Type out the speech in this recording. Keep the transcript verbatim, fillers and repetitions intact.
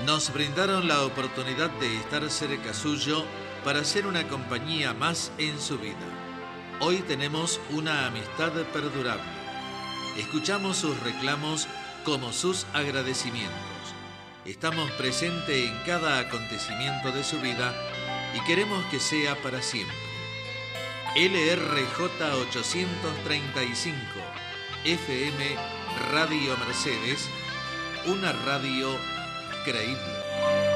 Nos brindaron la oportunidad de estar cerca suyo para ser una compañía más en su vida. Hoy tenemos una amistad perdurable. Escuchamos sus reclamos como sus agradecimientos. Estamos presentes en cada acontecimiento de su vida y queremos que sea para siempre. L R J ochocientos treinta y cinco, F M Radio Mercedes, una radio creíble.